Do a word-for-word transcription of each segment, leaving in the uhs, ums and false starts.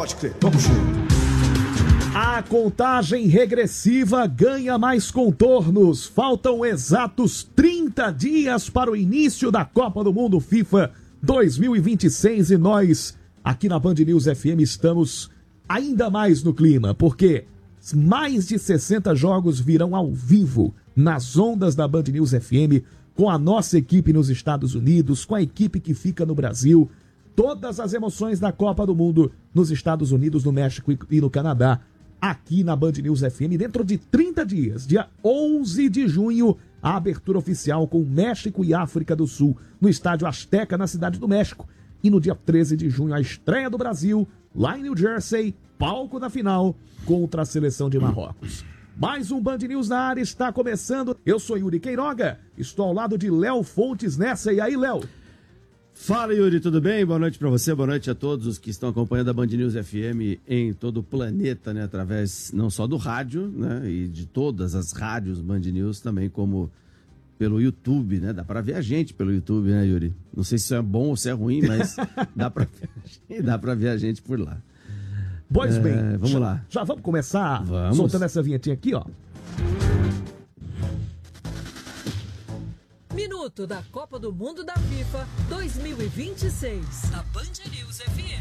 Pode crer, vamos junto. A contagem regressiva ganha mais contornos. Faltam exatos trinta dias para o início da Copa do Mundo FIFA dois mil e vinte e seis e nós, aqui na Band News F M, estamos ainda mais no clima, porque mais de sessenta jogos virão ao vivo nas ondas da Band News F M, com a nossa equipe nos Estados Unidos, com a equipe que fica no Brasil. Todas as emoções da Copa do Mundo nos Estados Unidos, no México e no Canadá, aqui na Band News F M, dentro de trinta dias, dia onze de junho, a abertura oficial com México e África do Sul, no Estádio Azteca, na Cidade do México. E no dia treze de junho, a estreia do Brasil, lá em New Jersey, palco da final, contra a seleção de Marrocos. Mais um Band News na área está começando. Eu sou Yuri Queiroga, estou ao lado de Léo Fontes nessa. E aí, Léo? Fala, Yuri, tudo bem? Boa noite para você, boa noite a todos os que estão acompanhando a Band News F M em todo o planeta, né? Através não só do rádio, né? E de todas as rádios Band News, também como pelo YouTube, né? Dá para ver a gente pelo YouTube, né, Yuri? Não sei se isso é bom ou se é ruim, mas dá para dá para ver a gente por lá. Pois é, bem, vamos já, lá. Já vamos começar vamos. soltando essa vinhetinha aqui, ó. Minuto da Copa do Mundo da FIFA dois mil e vinte e seis. A Band News F M.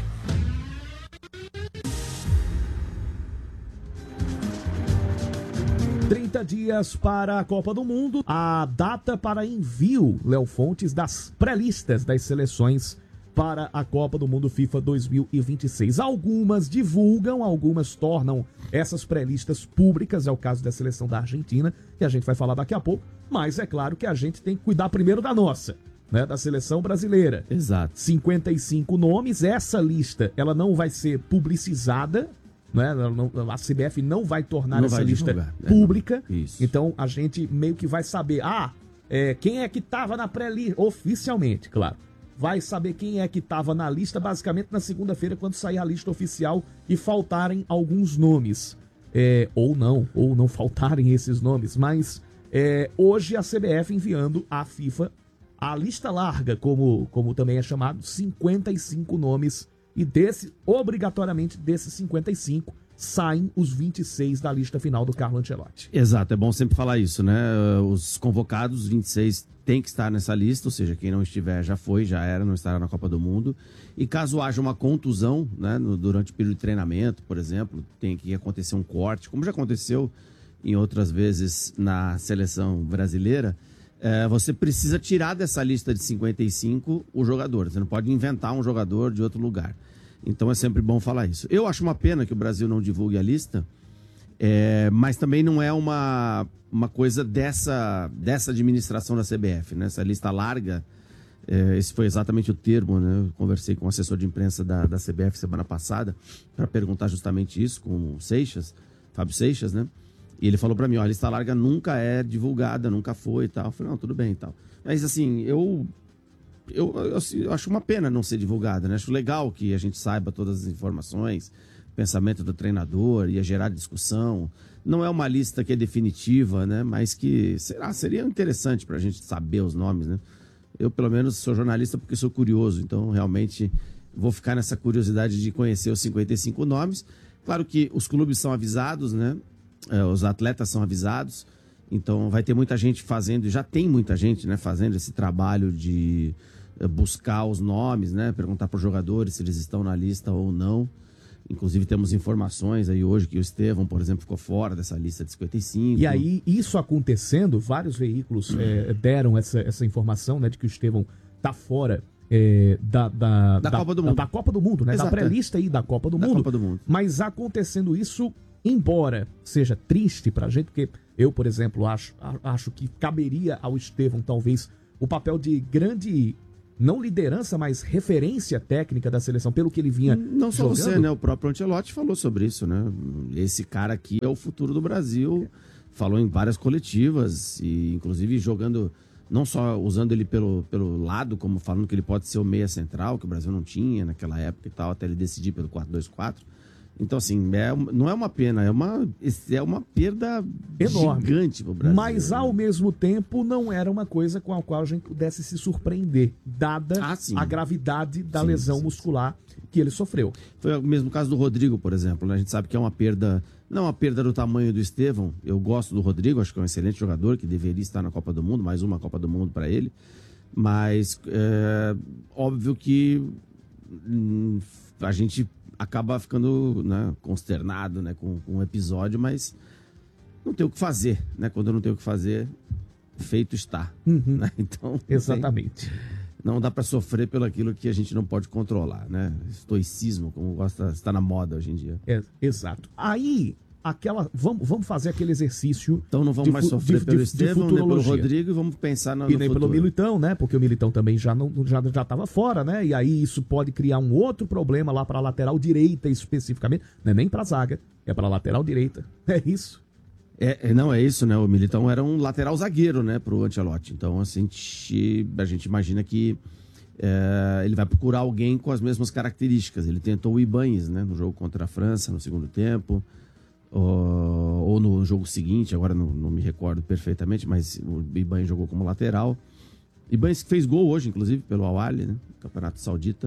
trinta dias para a Copa do Mundo. A data para envio, Léo Fontes, das pré-listas das seleções para a Copa do Mundo FIFA dois mil e vinte e seis. Algumas divulgam, algumas tornam essas pré-listas públicas. É o caso da seleção da Argentina, que a gente vai falar daqui a pouco. Mas é claro que a gente tem que cuidar primeiro da nossa, né, da seleção brasileira. Exato. cinquenta e cinco nomes. Essa lista, ela não vai ser publicizada, né? Ela não, a C B F não vai tornar não essa vai lista divulgar, pública. É, Isso. Então a gente meio que vai saber, ah, é, quem é que estava na pré-lista, oficialmente, claro. Vai saber quem é que estava na lista, basicamente na segunda-feira, quando sair a lista oficial e faltarem alguns nomes. É, ou não, ou não faltarem esses nomes. Mas é, hoje a C B F enviando à FIFA a lista larga, como, como também é chamado, cinquenta e cinco nomes. E desse, obrigatoriamente desses cinquenta e cinco, saem os vinte e seis da lista final do Carlo Ancelotti. Exato, é bom sempre falar isso, né? Os convocados, os vinte e seis, tem que estar nessa lista, ou seja, quem não estiver já foi, já era, não estará na Copa do Mundo. E caso haja uma contusão, né, no, durante o período de treinamento, por exemplo, tem que acontecer um corte, como já aconteceu em outras vezes na seleção brasileira, é, você precisa tirar dessa lista de cinquenta e cinco o jogador. Você não pode inventar um jogador de outro lugar. Então é sempre bom falar isso. Eu acho uma pena que o Brasil não divulgue a lista, é, mas também não é uma, uma coisa dessa, dessa administração da C B F, né? Essa lista larga, é, esse foi exatamente o termo, né? Eu conversei com o assessor de imprensa da, da C B F semana passada para perguntar justamente isso com o Seixas, Fábio Seixas, né? E ele falou para mim, ó, a lista larga nunca é divulgada, nunca foi e tal. Eu falei, não, tudo bem e tal. Mas assim, eu... Eu, eu, eu acho uma pena não ser divulgada, né? Acho legal que a gente saiba todas as informações, pensamento do treinador, ia gerar discussão. Não é uma lista que é definitiva, né? Mas que será, seria interessante para a gente saber os nomes, né? Eu, pelo menos, sou jornalista porque sou curioso, então realmente vou ficar nessa curiosidade de conhecer os cinquenta e cinco nomes. Claro que os clubes são avisados, né? É, os atletas são avisados, então vai ter muita gente fazendo, já tem muita gente, né, fazendo esse trabalho de buscar os nomes, né? Perguntar para os jogadores se eles estão na lista ou não. Inclusive temos informações aí hoje que o Estevão, por exemplo, ficou fora dessa lista de cinquenta e cinco. E aí, isso acontecendo, vários veículos uhum. é, deram essa, essa informação, né, de que o Estevão tá fora é, da, da, da, da, Copa do Mundo. da Copa do Mundo, né? Exato. Da pré-lista aí da Copa do da Mundo. Copa do Mundo. Mas acontecendo isso, embora seja triste pra gente, porque eu, por exemplo, acho, acho que caberia ao Estevão, talvez, o papel de grande... não liderança, mas referência técnica da seleção, pelo que ele vinha Não só jogando. Você, né? O próprio Ancelotti falou sobre isso, né? Esse cara aqui é o futuro do Brasil. Falou em várias coletivas, e inclusive jogando, não só usando ele pelo, pelo lado, como falando que ele pode ser o meia central, que o Brasil não tinha naquela época e tal, até ele decidir pelo quatro dois quatro. Então, assim, é, não é uma pena, é uma, é uma perda enorme, gigante para o Brasil. Mas, ao mesmo tempo, não era uma coisa com a qual a gente pudesse se surpreender, dada ah, a gravidade da sim, lesão sim, muscular que ele sofreu. Foi o mesmo caso do Rodrigo, por exemplo. Né? A gente sabe que é uma perda, não uma perda do tamanho do Estevão. Eu gosto do Rodrigo, acho que é um excelente jogador, que deveria estar na Copa do Mundo, mais uma Copa do Mundo para ele. Mas, é, óbvio que hum, a gente acaba ficando, né, consternado, né, com, com o episódio, mas não tem o que fazer, né? Quando não tem o que fazer, feito está. Uhum. Né? Então, exatamente. Não dá para sofrer pelo aquilo que a gente não pode controlar, né? Estoicismo, como gosta, está na moda hoje em dia. É, exato. Aí, aquela, vamos, vamos fazer aquele exercício. Então não vamos de, mais sofrer de, pelo de, Estevão, de nem pelo Rodrigo, e vamos pensar no, e no nem futuro. pelo Militão, né? Porque o Militão também já não já já estava fora, né? E aí isso pode criar um outro problema lá para a lateral direita especificamente. Não é nem para a zaga, é para a lateral direita. É isso. É, é, não, é isso, né? O Militão era um lateral zagueiro, né, pro Ancelotti. Então, assim, a gente, a gente imagina que é, ele vai procurar alguém com as mesmas características. Ele tentou o Ibañez, né, no jogo contra a França, no segundo tempo, ou, ou no jogo seguinte, agora não, não me recordo perfeitamente, mas o Ibañez jogou como lateral. Ibañez fez gol hoje, inclusive, pelo Al-Ahly, né, Campeonato Saudita,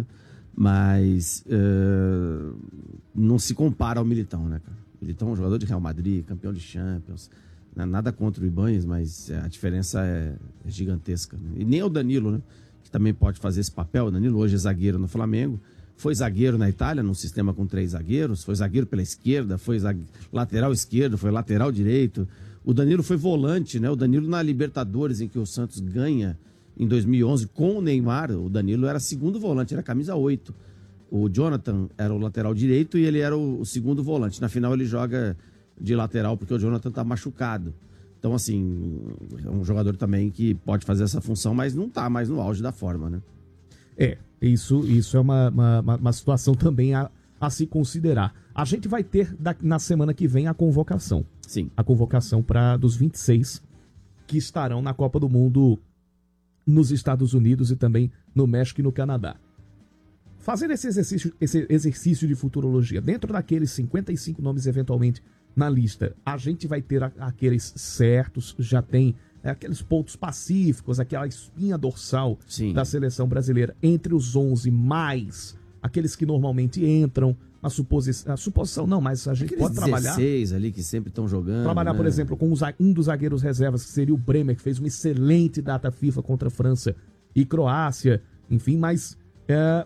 mas é, não se compara ao Militão, né, cara? Militão é um jogador de Real Madrid, campeão de Champions, nada contra o Ibañez, mas a diferença é, é gigantesca. E nem o Danilo, né, que também pode fazer esse papel. O Danilo hoje é zagueiro no Flamengo, foi zagueiro na Itália, num sistema com três zagueiros, foi zagueiro pela esquerda, foi zague... lateral esquerdo, foi lateral direito. O Danilo foi volante, né? O Danilo na Libertadores, em que o Santos ganha em dois mil e onze com o Neymar, o Danilo era segundo volante, era camisa oito. O Jonathan era o lateral direito e ele era o segundo volante. Na final ele joga de lateral porque o Jonathan tá machucado. Então, assim, é um jogador também que pode fazer essa função, mas não tá mais no auge da forma, né? É, isso, isso é uma, uma, uma situação também a, a se considerar. A gente vai ter da, na semana que vem a convocação. Sim. A convocação para dos vinte e seis que estarão na Copa do Mundo nos Estados Unidos e também no México e no Canadá. Fazendo esse exercício, esse exercício de futurologia, dentro daqueles cinquenta e cinco nomes eventualmente na lista, a gente vai ter a, aqueles certos, já tem é, aqueles pontos pacíficos, aquela espinha dorsal Sim. da seleção brasileira entre os onze, mais aqueles que normalmente entram, a, suposi a suposição não, mas a gente aqueles pode trabalhar... dezesseis ali que sempre estão jogando. Trabalhar, né? por exemplo, com um dos zagueiros reservas, que seria o Bremer, que fez uma excelente data FIFA contra a França e Croácia, enfim, mas... É,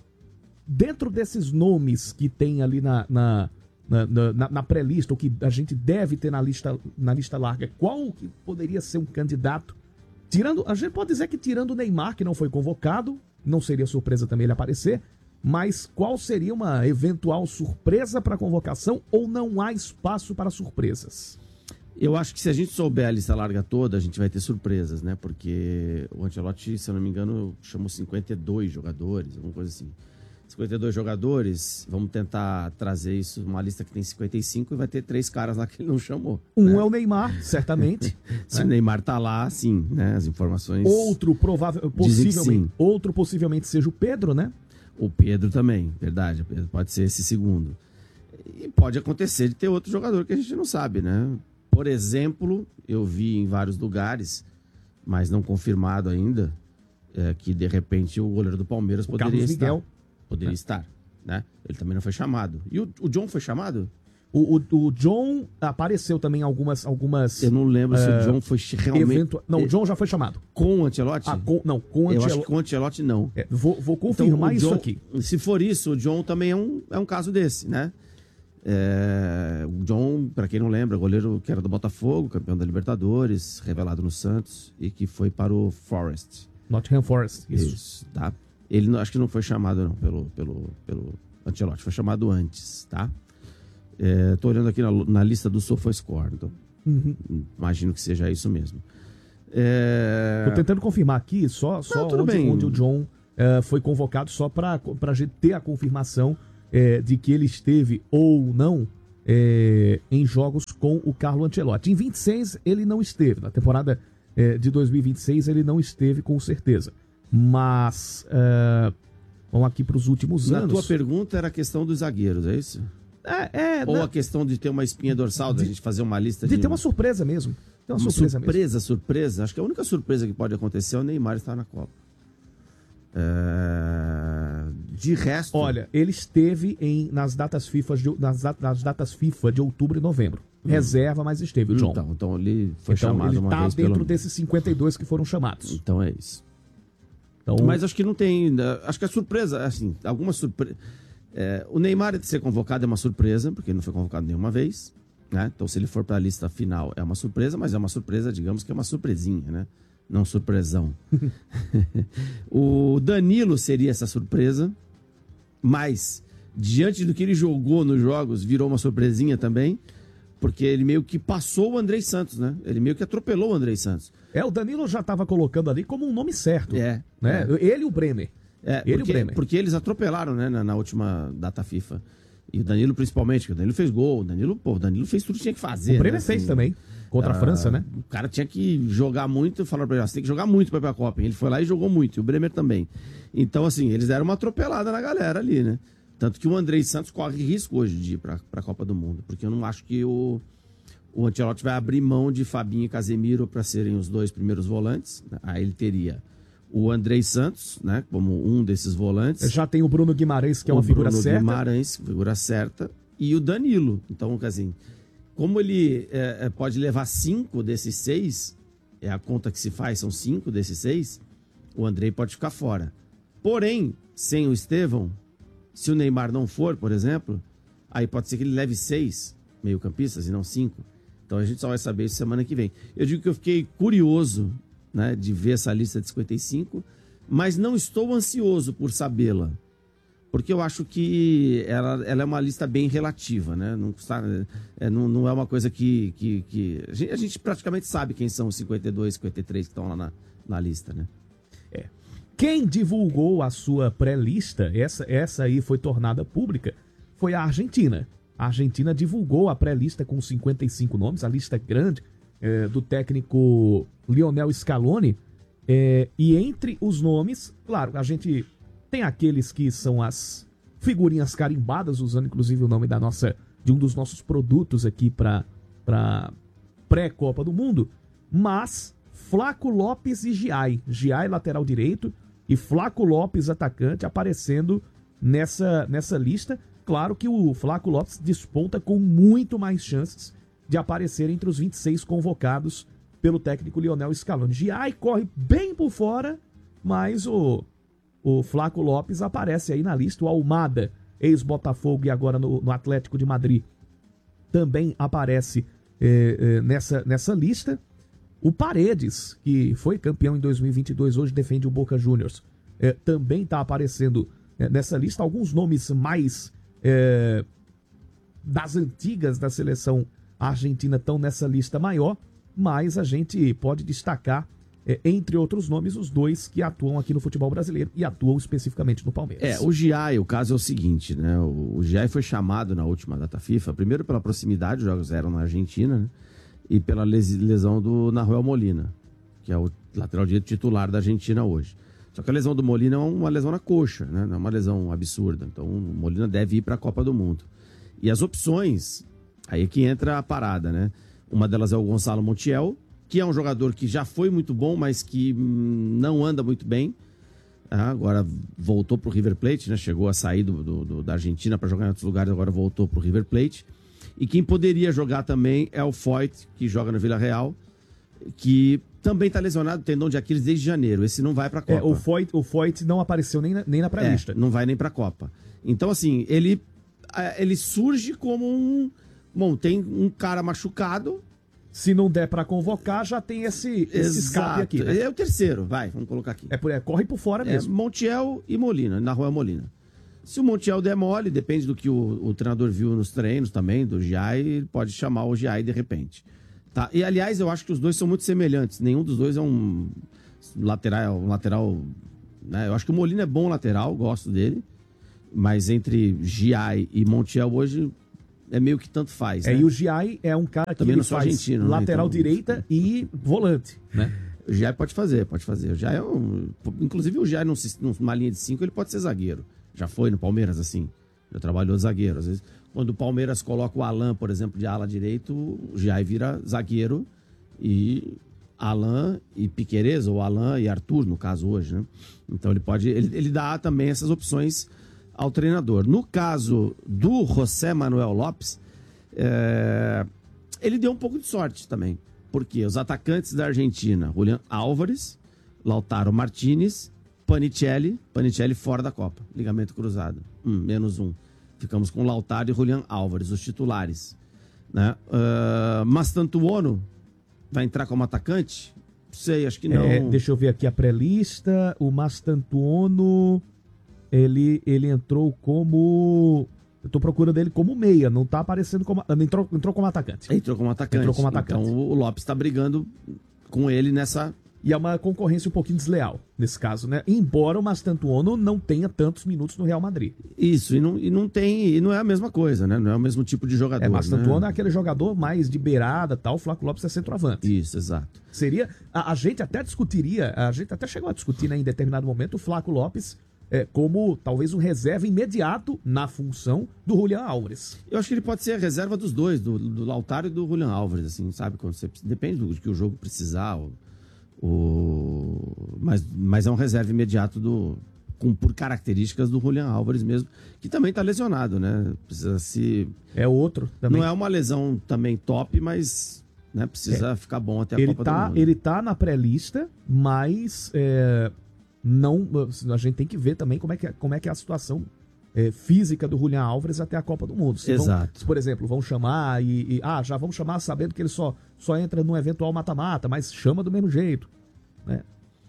dentro desses nomes que tem ali na, na, na, na, na pré-lista, ou que a gente deve ter na lista, na lista larga, qual que poderia ser um candidato? Tirando, a gente pode dizer que tirando o Neymar, que não foi convocado, não seria surpresa também ele aparecer, mas qual seria uma eventual surpresa para a convocação, ou não há espaço para surpresas? Eu acho que se a gente souber a lista larga toda, a gente vai ter surpresas, né? Porque o Ancelotti, se eu não me engano, chamou cinquenta e dois jogadores, alguma coisa assim. cinquenta e dois jogadores, vamos tentar trazer isso numa lista que tem cinquenta e cinco e vai ter três caras lá que ele não chamou. Um né? é o Neymar, certamente. Se né? o Neymar tá lá, sim, né? As informações... Outro provável, possivelmente, outro possivelmente seja o Pedro, né? O Pedro também, verdade. Pedro pode ser esse segundo. E pode acontecer de ter outro jogador que a gente não sabe, né? Por exemplo, eu vi em vários lugares, mas não confirmado ainda, é, que de repente o goleiro do Palmeiras o poderia Carlos estar. Miguel. Poderia é. estar, né? Ele também não foi chamado. E o, o John foi chamado? O, o, o John apareceu também algumas... algumas eu não lembro uh, se o John foi realmente... Eventu... Não, o John já foi chamado. Com o Ancelotti? Ah, com... Não, com o Ancelotti. Eu Ancel... acho que com o Ancelotti não. É, vou, vou confirmar então, isso John, aqui. Se for isso, o John também é um, é um caso desse, né? É, o John, para quem não lembra, goleiro que era do Botafogo, campeão da Libertadores, revelado no Santos e que foi para o Forest. Nottingham Forest, isso. isso tá? Ele acho que não foi chamado não pelo, pelo, pelo Ancelotti, foi chamado antes, tá? É, tô olhando aqui na, na lista do SofaScore, então uhum. imagino que seja isso mesmo. É... Tô tentando confirmar aqui só, só não, onde, onde o John uh, foi convocado, só para a gente ter a confirmação É, de que ele esteve ou não é, em jogos com o Carlo Ancelotti. Em vinte e seis ele não esteve, na temporada é, de dois mil e vinte e seis ele não esteve com certeza. Mas, é, vamos aqui para os últimos Na anos. tua pergunta era a questão dos zagueiros, é isso? É, é, Ou não. a questão de ter uma espinha dorsal, da gente fazer uma lista De de... ter uma surpresa mesmo. Tem uma, uma surpresa, surpresa, mesmo. surpresa. Acho que a única surpresa que pode acontecer é o Neymar estar na Copa. É... De resto... Olha, ele esteve em, nas, datas FIFA de, nas, nas datas FIFA de outubro e novembro. Hum. Reserva, mas esteve, o John. Então, então ele foi então, chamado ele uma tá vez dentro pelo... desses cinquenta e dois que foram chamados. Então é isso. Então... Mas acho que não tem... Acho que a surpresa, assim, alguma surpresa... É, o Neymar de ser convocado é uma surpresa, porque ele não foi convocado nenhuma vez, né? Então, se ele for para a lista final, é uma surpresa, mas é uma surpresa, digamos que é uma surpresinha, né? Não surpresão. O Danilo seria essa surpresa, mas diante do que ele jogou nos jogos, virou uma surpresinha também, porque ele meio que passou o Andrei Santos, né? Ele meio que atropelou o Andrei Santos. É, o Danilo já estava colocando ali como um nome certo. É. Né? É. Ele e o Bremer. É, ele porque, e o Bremer. porque eles atropelaram, né, na, na última data FIFA. E o Danilo, principalmente, que o Danilo fez gol. O Danilo, pô, o Danilo fez tudo que tinha que fazer. O Bremer né, fez assim, também, contra a ah, França, né? O cara tinha que jogar muito, falaram pra ele, você tem que jogar muito pra ir pra Copa. Ele foi lá e jogou muito, e o Bremer também. Então, assim, eles deram uma atropelada na galera ali, né? Tanto que o Andrei Santos corre risco hoje de ir pra, pra Copa do Mundo, porque eu não acho que o, o Ancelotti vai abrir mão de Fabinho e Casemiro pra serem os dois primeiros volantes. Aí ele teria o Andrei Santos, né, como um desses volantes. Já tem o Bruno Guimarães, que é uma o figura Bruno certa. Guimarães, figura certa. E o Danilo. Então, assim, como ele é, pode levar cinco desses seis, é a conta que se faz, são cinco desses seis, o Andrei pode ficar fora. Porém, sem o Estevão, se o Neymar não for, por exemplo, aí pode ser que ele leve seis meio-campistas e não cinco. Então a gente só vai saber isso semana que vem. Eu digo que eu fiquei curioso, né, de ver essa lista de cinquenta e cinco, mas não estou ansioso por sabê-la, porque eu acho que ela, ela é uma lista bem relativa, né? Não, está, é, não, não é uma coisa que... que, que... A, gente, a gente praticamente sabe quem são os cinquenta e dois, cinquenta e três que estão lá na, na lista, né? É. Quem divulgou a sua pré-lista, essa, essa aí foi tornada pública, foi a Argentina. A Argentina divulgou a pré-lista com cinquenta e cinco nomes, a lista grande, é, do técnico Lionel Scaloni, é, e entre os nomes, claro, a gente tem aqueles que são as figurinhas carimbadas, usando inclusive o nome da nossa, de um dos nossos produtos aqui para para pré-Copa do Mundo, mas Flaco Lopes e Giai, Giai lateral direito e Flaco Lopes atacante aparecendo nessa, nessa lista. Claro que o Flaco Lopes desponta com muito mais chances de aparecer entre os vinte e seis convocados pelo técnico Lionel Scaloni. Giai corre bem por fora, mas o, o Flaco Lopes aparece aí na lista. O Almada, ex-Botafogo e agora no, no Atlético de Madrid, também aparece é, é, nessa, nessa lista. O Paredes, que foi campeão em dois mil e vinte e dois, hoje defende o Boca Juniors, é, também está aparecendo é, nessa lista. Alguns nomes mais é, das antigas da seleção argentina estão nessa lista maior, mas a gente pode destacar, é, entre outros nomes, os dois que atuam aqui no futebol brasileiro e atuam especificamente no Palmeiras. É, o Giai, o caso é o seguinte, né? O, o Giai foi chamado na última data FIFA, primeiro pela proximidade, os jogos eram na Argentina, né? E pela lesão do Nahuel Molina, que é o lateral direito titular da Argentina hoje. Só que a lesão do Molina é uma lesão na coxa, né? Não é uma lesão absurda. Então o Molina deve ir para a Copa do Mundo. E as opções, aí é que entra a parada, né? Uma delas é o Gonçalo Montiel, que é um jogador que já foi muito bom, mas que hum, não anda muito bem. Ah, agora voltou para o River Plate, né? Chegou a sair do, do, do, da Argentina para jogar em outros lugares, agora voltou para o River Plate. E quem poderia jogar também é o Foyt, que joga no Vila Real, que também está lesionado, tendão de Aquiles desde janeiro. Esse não vai para a Copa. É, o Foyt, o Foyt não apareceu nem na, nem na pré-lista. É, não vai nem para a Copa. Então, assim, ele, ele surge como um... Bom, tem um cara machucado. Se não der para convocar, já tem esse, esse escape aqui, né? É o terceiro, vai, vamos colocar aqui. É, por, é corre por fora É mesmo. Montiel e Molina, Nahuel Molina. Se o Montiel der mole, depende do que o, o treinador viu nos treinos também, do Giai, ele pode chamar o Giai de repente. Tá? E, aliás, eu acho que os dois são muito semelhantes. Nenhum dos dois é um lateral... Um lateral né? Eu acho que o Molina é bom lateral, gosto dele. Mas entre Giai e Montiel hoje é meio que tanto faz. É, né? e o Giai é um cara que Também ele não sou faz argentino, né? lateral Então, direita e volante, né? O Giai pode fazer, pode fazer. O Giai é um... Inclusive o Giai numa linha de cinco ele pode ser zagueiro. Já foi no Palmeiras, assim. Já trabalhou zagueiro. Às vezes, quando o Palmeiras coloca o Alan, por exemplo, de ala direito, o Giai vira zagueiro e Alan e Piquerez, ou Alan e Arthur, no caso hoje, né? Então ele pode, ele, ele dá também essas opções ao treinador. No caso do José Manuel Lopes, é, ele deu um pouco de sorte também, porque os atacantes da Argentina, Julián Álvares, Lautaro Martínez, Panicelli, Panicelli fora da Copa, ligamento cruzado, um, menos um. Ficamos com Lautaro e Julián Álvares, os titulares, né? Uh, Mastantuono vai entrar como atacante? Não sei, acho que não. É, deixa eu ver aqui a pré-lista. O Mastantuono, ele, ele entrou como... Eu tô procurando ele como meia, não tá aparecendo como... Entrou, entrou como atacante. Entrou como atacante. Entrou como atacante. Então o Lopes tá brigando com ele nessa... E é uma concorrência um pouquinho desleal, nesse caso, né? Embora o Mastantuono não tenha tantos minutos no Real Madrid. Isso, e não, e não tem... E não é a mesma coisa, né? Não é o mesmo tipo de jogador, É, Mastantuono né? é aquele jogador mais de beirada, tal. O Flaco Lopes é centroavante. Isso, exato. Seria... A, a gente até discutiria, a gente até chegou a discutir, né, em determinado momento, o Flaco Lopes é, como talvez um reserva imediato na função do Julián Álvares. Eu acho que ele pode ser a reserva dos dois, do, do Lautaro e do Julián Álvares, assim, sabe? Quando você, depende do que o jogo precisar, ou... O... Mas, mas é um reserva imediato do, com, por características do Julián Álvares mesmo, que também está lesionado, né? Precisa se... É outro também. Não é uma lesão também top, mas né, precisa é. ficar bom até a ele Copa tá, do Mundo. Ele tá na pré-lista, mas é, não, a gente tem que ver também como é que é, como é, que é a situação é, física do Julián Álvares até a Copa do Mundo. Se Exato. Vão, se, por exemplo, vão chamar e, e... Ah, já vamos chamar sabendo que ele só, só entra num eventual mata-mata, mas chama do mesmo jeito. Né?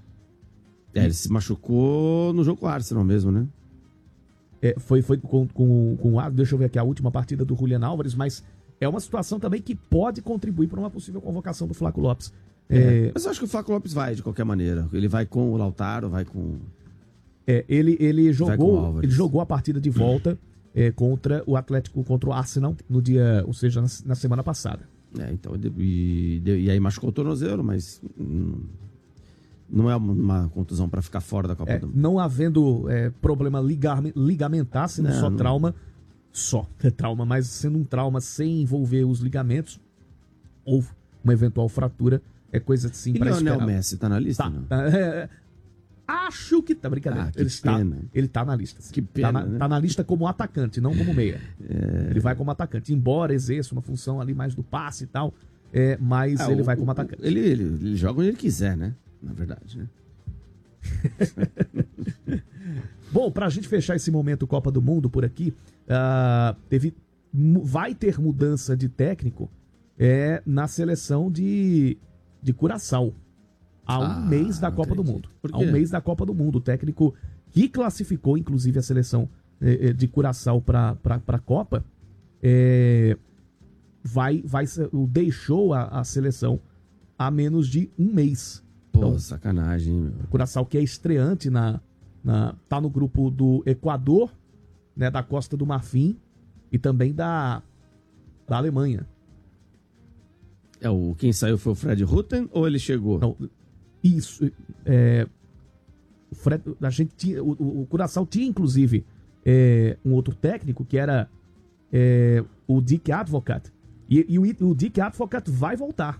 É, ele se machucou no jogo com o Arsenal mesmo, né? É, foi foi com, com, com o deixa eu ver aqui a última partida do Julián Álvares, mas é uma situação também que pode contribuir para uma possível convocação do Flaco Lopes. É, é... Mas eu acho que o Flaco Lopes vai de qualquer maneira. Ele vai com o Lautaro, vai com... É, ele, ele, jogou, ele jogou a partida de volta é, contra o Atlético, contra o Arsenal, no dia, ou seja, na, na semana passada. É, então, e, e aí machucou o tornozelo, mas hum, não é uma contusão para ficar fora da Copa é, do Mundo. Não havendo é, problema ligar, ligamentar, sendo não, só não... trauma, só é trauma, mas sendo um trauma sem envolver os ligamentos, ou uma eventual fratura, é coisa assim para esperar. E Lionel Messi tá na lista? Tá, não? Tá, é, Acho que tá, brincadeira. Ah, que ele, está, pena. ele tá na lista. Sim. Que pena, tá, na, né? tá na lista como atacante, não como meia. É... Ele vai como atacante, embora exerça uma função ali mais do passe e tal, é, mas ah, ele o, vai como atacante. Ele, ele, ele joga onde ele quiser, né? Na verdade, né? Bom, pra gente fechar esse momento Copa do Mundo por aqui, uh, teve, vai ter mudança de técnico é, na seleção de, de Curaçao. Há um ah, mês da Copa acredito. do Mundo. Há um mês da Copa do Mundo. O técnico que classificou, inclusive, a seleção eh, de Curaçao para a Copa, eh, vai, vai, deixou a, a seleção há menos de um mês. Pô, então, sacanagem, meu. Curaçao, que é estreante, na, na, tá no grupo do Equador, né, da Costa do Marfim e também da, da Alemanha. É, o, quem saiu foi o Fred Rutten ou ele chegou? Não, Isso, é, o, Fred, a gente tinha, o, o Curaçao tinha inclusive é, um outro técnico que era é, o Dick Advocat, e, e o, o Dick Advocat vai voltar.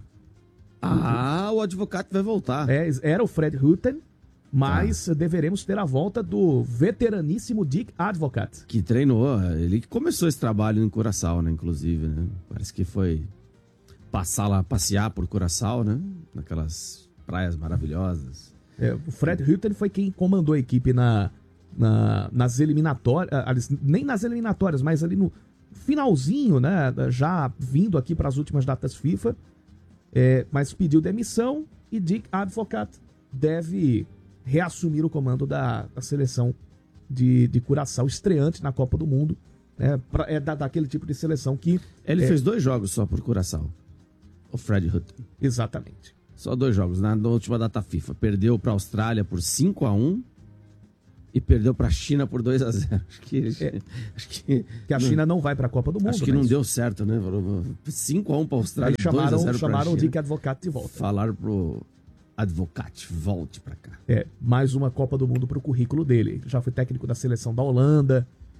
Ah, o Advocat vai voltar. É, era o Fred Rutten, mas ah. deveremos ter a volta do veteraníssimo Dick Advocat. Que treinou, ele que começou esse trabalho em Curaçao, né, inclusive, né? Parece que foi passar lá, passear por Curaçao, né, naquelas praias maravilhosas. É, o Fred Rutten foi quem comandou a equipe na, na, nas eliminatórias, nem nas eliminatórias, mas ali no finalzinho, né? Já vindo aqui para as últimas datas FIFA, é, mas pediu demissão e Dick Advocat deve reassumir o comando da, da seleção de, de Curaçao, estreante na Copa do Mundo. É, pra, é da, daquele tipo de seleção que... Ele é, fez dois jogos só por Curaçao, o Fred Rutten. Exatamente. Só dois jogos, na, na última data FIFA. Perdeu para a Austrália por cinco a um e perdeu para a China por dois a zero. Acho que, é, acho que, que a não, China não vai para a Copa do Mundo. Acho que né? não deu certo, né? cinco a um para a Austrália, aí chamaram, dois a zero chamaram o Dick Advocat de volta. Falaram pro Advocat, volte para cá. É, mais uma Copa do Mundo para o currículo dele. Já foi técnico da seleção da Holanda,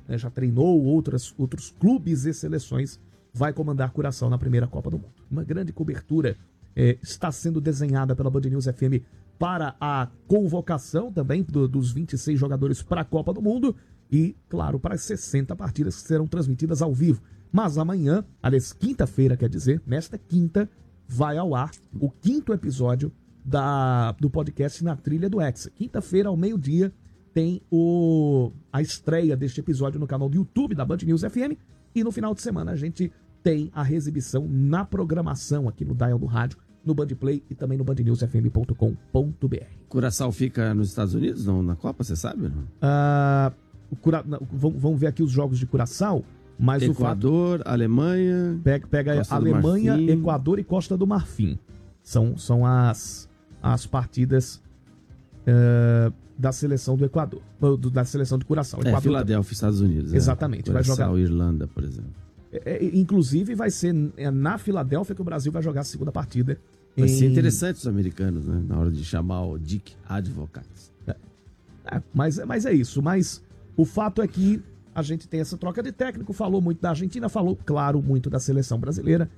né, já treinou outras, outros clubes e seleções, vai comandar Curaçao na primeira Copa do Mundo. Uma grande cobertura é, está sendo desenhada pela Band News F M para a convocação também do, dos vinte e seis jogadores para a Copa do Mundo e, claro, para as sessenta partidas que serão transmitidas ao vivo. Mas amanhã, aliás, quinta-feira, quer dizer, nesta quinta, vai ao ar o quinto episódio da, do podcast Na Trilha do Hexa. Quinta-feira, ao meio-dia, tem o, a estreia deste episódio no canal do YouTube da Band News F M e no final de semana a gente tem a reexibição na programação aqui no Dial do Rádio, no Bandplay e também no band news f m ponto com ponto b r. Curaçao fica nos Estados Unidos, não, na Copa, você sabe? Não? Ah, o Cura... vamos ver aqui os jogos de Curaçao, mas Equador, o fato... Alemanha... Pega, pega Costa Alemanha, Equador e Costa do Marfim. São, são as, as partidas uh, da seleção do Equador, do, da seleção de Curaçao. É, Filadélfia, Estados Unidos. Exatamente. É. Vai jogar... Irlanda, por exemplo. É, inclusive, vai ser na Filadélfia que o Brasil vai jogar a segunda partida. Vai em... ser interessante os americanos, né? Na hora de chamar o Dick Advocates. É. É, mas, mas é isso. Mas o fato é que a gente tem essa troca de técnico. Falou muito da Argentina, falou, claro, muito da seleção brasileira.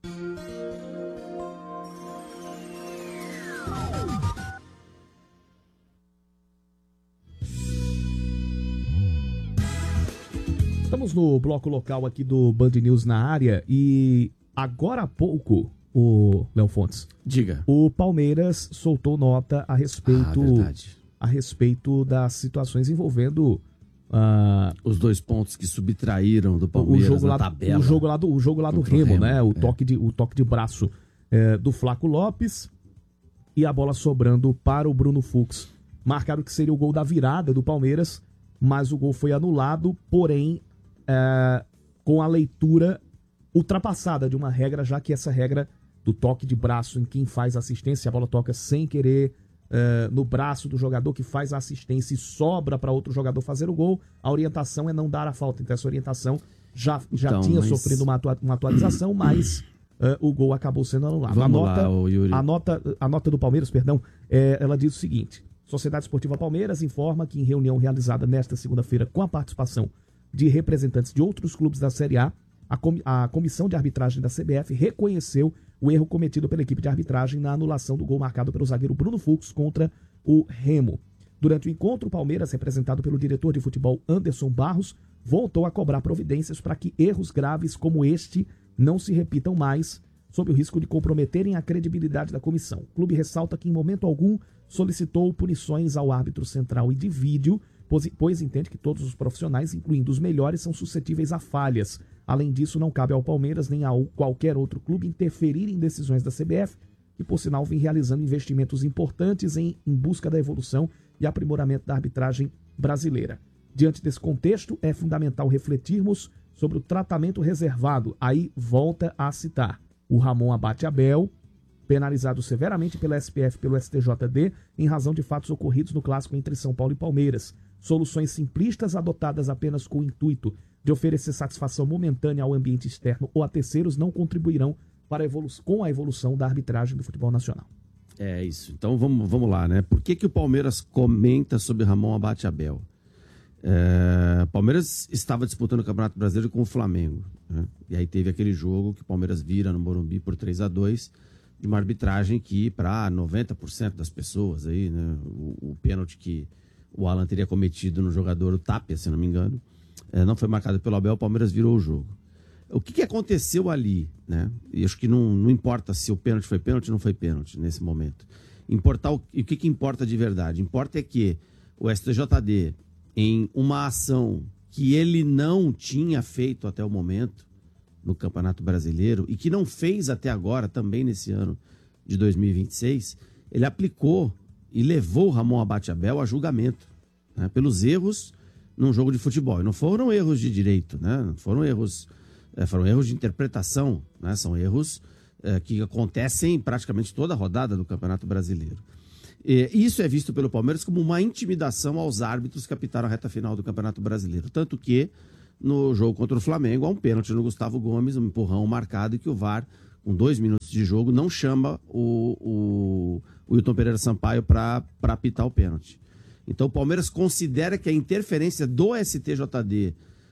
Estamos no bloco local aqui do Band News na área e agora há pouco, o Léo Fontes, diga, o Palmeiras soltou nota a respeito, ah, a respeito das situações envolvendo uh, os dois pontos que subtraíram do Palmeiras o jogo na lá, tabela. O jogo lá do, o jogo lá do Remo, Remo, né? O, é. toque de, o toque de braço é, do Flaco Lopes e a bola sobrando para o Bruno Fux. Marcaram que seria o gol da virada do Palmeiras, mas o gol foi anulado, porém É, com a leitura ultrapassada de uma regra, já que essa regra do toque de braço em quem faz assistência, a bola toca sem querer é, no braço do jogador que faz a assistência e sobra para outro jogador fazer o gol, a orientação é não dar a falta. Então essa orientação já, já então, tinha mas... sofrido uma, atua uma atualização, mas é, o gol acabou sendo anulado. Vamos a nota, lá, Yuri. A nota, a nota do Palmeiras, perdão, é, ela diz o seguinte: Sociedade Esportiva Palmeiras informa que em reunião realizada nesta segunda-feira com a participação de representantes de outros clubes da Série A, a, com, a comissão de arbitragem da C B F reconheceu o erro cometido pela equipe de arbitragem na anulação do gol marcado pelo zagueiro Bruno Fux contra o Remo. Durante o encontro, o Palmeiras, representado pelo diretor de futebol Anderson Barros, voltou a cobrar providências para que erros graves como este não se repitam mais, sob o risco de comprometerem a credibilidade da comissão. O clube ressalta que em momento algum solicitou punições ao árbitro central e de vídeo, pois entende que todos os profissionais, incluindo os melhores, são suscetíveis a falhas. Além disso, não cabe ao Palmeiras nem a qualquer outro clube interferir em decisões da C B F, que por sinal vem realizando investimentos importantes em, em busca da evolução e aprimoramento da arbitragem brasileira. Diante desse contexto, é fundamental refletirmos sobre o tratamento reservado. Aí volta a citar o Ramon Abate Abel, penalizado severamente pela S P F e pelo S T J D em razão de fatos ocorridos no clássico entre São Paulo e Palmeiras. Soluções simplistas adotadas apenas com o intuito de oferecer satisfação momentânea ao ambiente externo ou a terceiros não contribuirão para a evolu- com a evolução da arbitragem do futebol nacional. É isso. Então vamos, vamos lá, né? Por que, que o Palmeiras comenta sobre Ramon Abate Abel? É, Palmeiras estava disputando o Campeonato Brasileiro com o Flamengo, né? E aí teve aquele jogo que o Palmeiras vira no Morumbi por três a dois, de uma arbitragem que para noventa por cento das pessoas aí, né? O, o pênalti que o Alan teria cometido no jogador, o Tapia, se não me engano, é, não foi marcado pelo Abel, o Palmeiras virou o jogo. O que, que aconteceu ali, né? E acho que não, não importa se o pênalti foi pênalti ou não foi pênalti nesse momento. Importar o, e o que, que importa de verdade? Importa é que o S T J D, em uma ação que ele não tinha feito até o momento no Campeonato Brasileiro e que não fez até agora, também nesse ano de dois mil e vinte e seis, ele aplicou e levou o Ramon Abate Abel a julgamento, né, pelos erros num jogo de futebol. E não foram erros de direito, né? Não foram erros, é, foram erros de interpretação, né? São erros é, que acontecem praticamente toda a rodada do Campeonato Brasileiro. E isso é visto pelo Palmeiras como uma intimidação aos árbitros que apitaram a reta final do Campeonato Brasileiro. Tanto que no jogo contra o Flamengo há um pênalti no Gustavo Gomes, um empurrão marcado, e que o V A R, com dois minutos de jogo, não chama o, o, o Wilton Pereira Sampaio para apitar o pênalti. Então o Palmeiras considera que a interferência do S T J D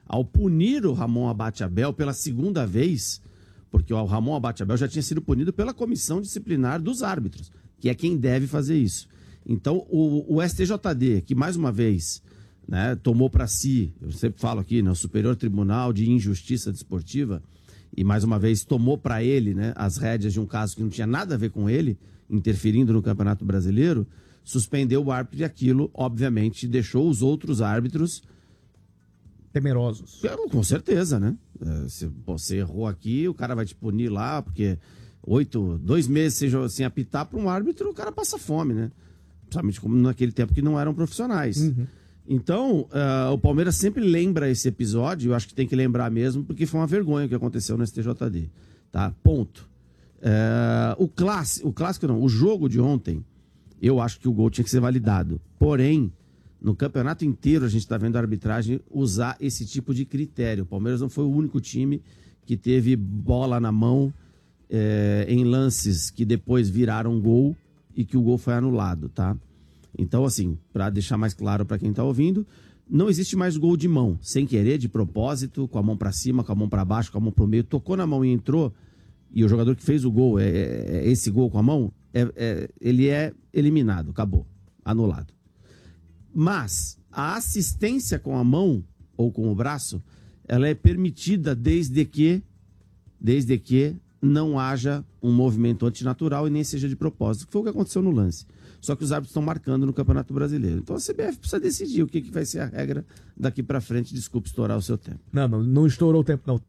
ao punir o Ramon Abate Abel pela segunda vez, porque o Ramon Abate Abel já tinha sido punido pela comissão disciplinar dos árbitros, que é quem deve fazer isso. Então, o, o S T J D, que mais uma vez, né, tomou para si, eu sempre falo aqui, né, o Superior Tribunal de Injustiça Desportiva, e mais uma vez tomou para ele, né, as rédeas de um caso que não tinha nada a ver com ele, interferindo no Campeonato Brasileiro, suspendeu o árbitro e aquilo, obviamente, deixou os outros árbitros temerosos. Com certeza, né? Se você errou aqui, o cara vai te punir lá, porque oito, dois meses sem, sem apitar para um árbitro, o cara passa fome, né? Principalmente como naquele tempo que não eram profissionais. Uhum. Então, uh, o Palmeiras sempre lembra esse episódio, eu acho que tem que lembrar mesmo, porque foi uma vergonha o que aconteceu no S T J D. Tá? Ponto. Uh, o, clássico, o clássico não, o jogo de ontem, eu acho que o gol tinha que ser validado. Porém, no campeonato inteiro a gente está vendo a arbitragem usar esse tipo de critério. O Palmeiras não foi o único time que teve bola na mão é, em lances que depois viraram gol e que o gol foi anulado, tá? Então, assim, para deixar mais claro para quem está ouvindo, não existe mais gol de mão, sem querer, de propósito, com a mão para cima, com a mão para baixo, com a mão para o meio, tocou na mão e entrou, e o jogador que fez o gol, é, é, é esse gol com a mão, é, é, ele é eliminado, acabou, anulado. Mas a assistência com a mão ou com o braço, ela é permitida desde que, desde que não haja um movimento antinatural e nem seja de propósito, que foi o que aconteceu no lance. Só que os árbitros estão marcando no Campeonato Brasileiro. Então a C B F precisa decidir o que, que vai ser a regra daqui para frente. Desculpe estourar o seu tempo. Não, não, não estourou o tempo, não.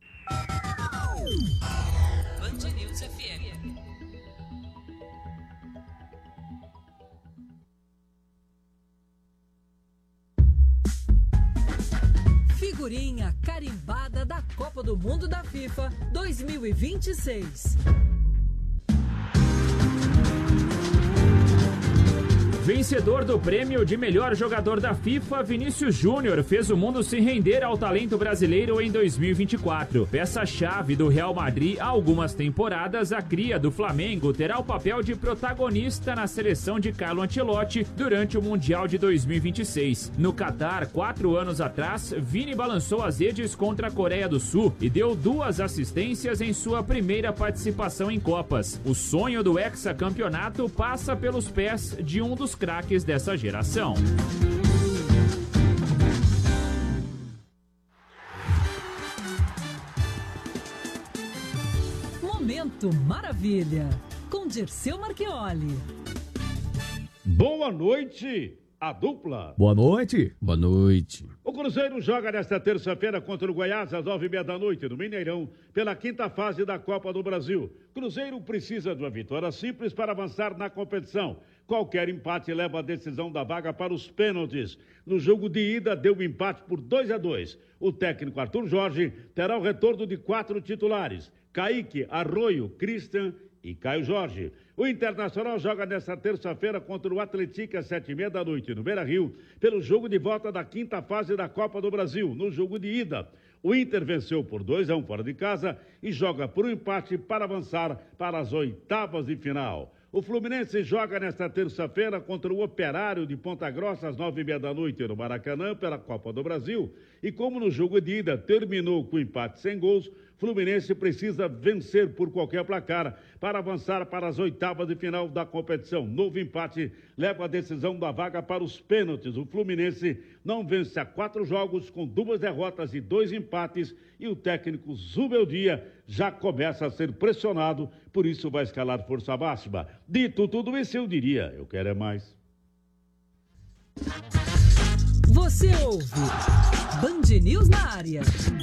Band News F M. Figurinha carimbada da Copa do Mundo da FIFA dois mil e vinte e seis. Vencedor do prêmio de melhor jogador da FIFA, Vinícius Júnior fez o mundo se render ao talento brasileiro em dois mil e vinte e quatro. Peça-chave do Real Madrid há algumas temporadas, a cria do Flamengo terá o papel de protagonista na seleção de Carlo Ancelotti durante o Mundial de dois mil e vinte e seis. No Catar, quatro anos atrás, Vini balançou as redes contra a Coreia do Sul e deu duas assistências em sua primeira participação em Copas. O sonho do hexacampeonato passa pelos pés de um dos craques dessa geração. Momento Maravilha, com Dirceu Marchioli. Boa noite, a dupla. Boa noite. Boa noite. O Cruzeiro joga nesta terça-feira contra o Goiás às nove e meia da noite no Mineirão pela quinta fase da Copa do Brasil. Cruzeiro precisa de uma vitória simples para avançar na competição. Qualquer empate leva a decisão da vaga para os pênaltis. No jogo de ida, deu um empate por dois a dois. O técnico Arthur Jorge terá o retorno de quatro titulares: Kaique, Arroio, Christian e Caio Jorge. O Internacional joga nesta terça-feira contra o Atlético às sete e meia da noite no Beira-Rio pelo jogo de volta da quinta fase da Copa do Brasil. No jogo de ida, o Inter venceu por dois a um fora de casa e joga por um empate para avançar para as oitavas de final. O Fluminense joga nesta terça-feira contra o Operário de Ponta Grossa às nove e meia da noite no Maracanã pela Copa do Brasil. E como no jogo de ida terminou com empate sem gols, Fluminense precisa vencer por qualquer placar para avançar para as oitavas de final da competição. Novo empate leva a decisão da vaga para os pênaltis. O Fluminense não vence há quatro jogos com duas derrotas e dois empates e o técnico Zubeldia já começa a ser pressionado, por isso vai escalar força máxima. Dito tudo isso, eu diria, eu quero é mais. Você ouve Band News na área.